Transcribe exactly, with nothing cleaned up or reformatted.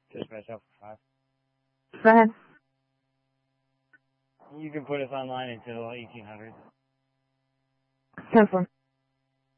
Dispatch Alpha five. Go ahead. You can put us online until eighteen hundred. ten four.